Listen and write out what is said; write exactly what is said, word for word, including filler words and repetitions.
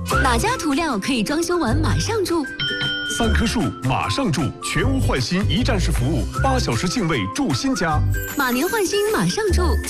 哪家涂料可以装修完马上住？ 三棵树马上住，全屋换新一站式服务，八小时净位住新家。 马年换新马上住。